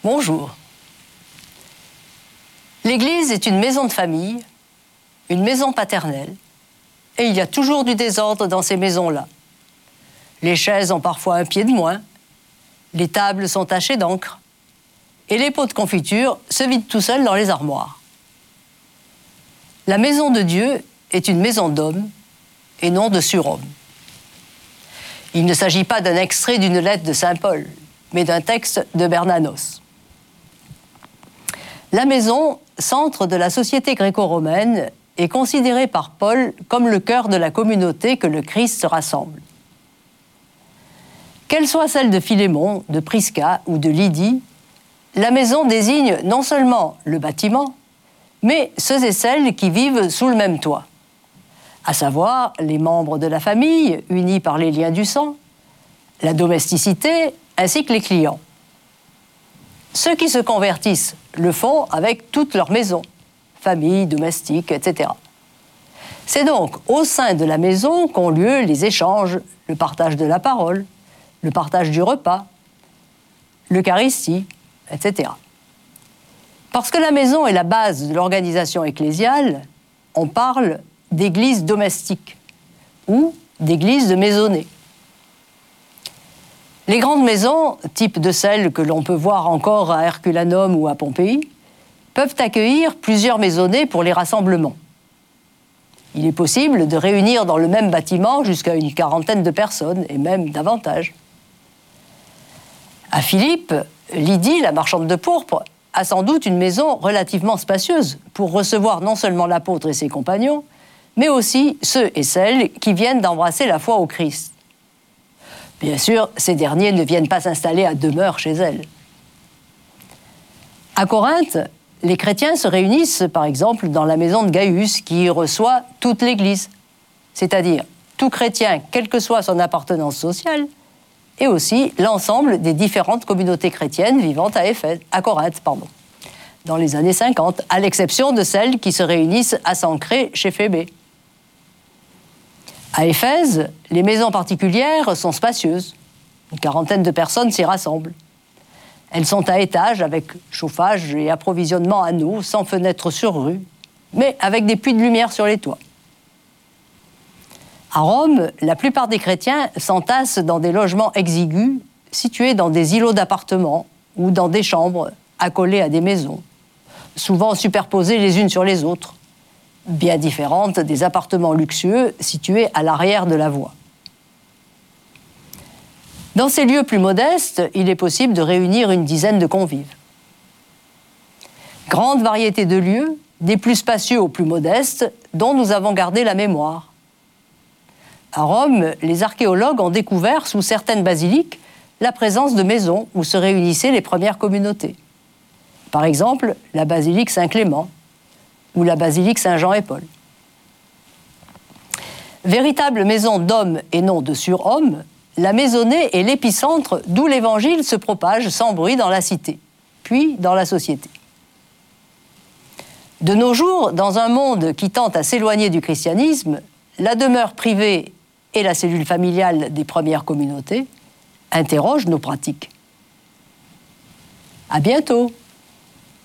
Bonjour. L'Église est une maison de famille, une maison paternelle, et il y a toujours du désordre dans ces maisons-là. Les chaises ont parfois un pied de moins, les tables sont tachées d'encre, et les pots de confiture se vident tout seuls dans les armoires. La maison de Dieu est une maison d'hommes et non de surhommes. Il ne s'agit pas d'un extrait d'une lettre de saint Paul, mais d'un texte de Bernanos. La maison, centre de la société gréco-romaine, est considérée par Paul comme le cœur de la communauté que le Christ rassemble. Qu'elle soit celle de Philémon, de Prisca ou de Lydie, la maison désigne non seulement le bâtiment, mais ceux et celles qui vivent sous le même toit, à savoir les membres de la famille unis par les liens du sang, la domesticité ainsi que les clients. Ceux qui se convertissent le font avec toute leur maison, famille, domestique, etc. C'est donc au sein de la maison qu'ont lieu les échanges, le partage de la parole, le partage du repas, l'Eucharistie, etc. Parce que la maison est la base de l'organisation ecclésiale, on parle d'église domestique ou d'église de maisonnée. Les grandes maisons, type de celles que l'on peut voir encore à Herculanum ou à Pompéi, peuvent accueillir plusieurs maisonnées pour les rassemblements. Il est possible de réunir dans le même bâtiment jusqu'à une quarantaine de personnes, et même davantage. À Philippe, Lydie, la marchande de pourpre, a sans doute une maison relativement spacieuse pour recevoir non seulement l'apôtre et ses compagnons, mais aussi ceux et celles qui viennent d'embrasser la foi au Christ. Bien sûr, ces derniers ne viennent pas s'installer à demeure chez elle. À Corinthe, les chrétiens se réunissent, par exemple, dans la maison de Gaius, qui y reçoit toute l'Église, c'est-à-dire tout chrétien, quelle que soit son appartenance sociale, et aussi l'ensemble des différentes communautés chrétiennes vivant à Corinthe, dans les années 50, à l'exception de celles qui se réunissent à Sancré chez Phébé. À Éphèse, les maisons particulières sont spacieuses. Une quarantaine de personnes s'y rassemblent. Elles sont à étages avec chauffage et approvisionnement en eau, sans fenêtres sur rue, mais avec des puits de lumière sur les toits. À Rome, la plupart des chrétiens s'entassent dans des logements exigus, situés dans des îlots d'appartements ou dans des chambres accolées à des maisons, souvent superposées les unes sur les autres, bien différentes des appartements luxueux situés à l'arrière de la voie. Dans ces lieux plus modestes, il est possible de réunir une dizaine de convives. Grande variété de lieux, des plus spacieux aux plus modestes, dont nous avons gardé la mémoire. À Rome, les archéologues ont découvert, sous certaines basiliques, la présence de maisons où se réunissaient les premières communautés. Par exemple, la basilique Saint-Clément ou la basilique Saint-Jean et Paul. Véritable maison d'hommes et non de surhommes, la maisonnée est l'épicentre d'où l'évangile se propage sans bruit dans la cité, puis dans la société. De nos jours, dans un monde qui tend à s'éloigner du christianisme, la demeure privée et la cellule familiale des premières communautés interrogent nos pratiques. À bientôt!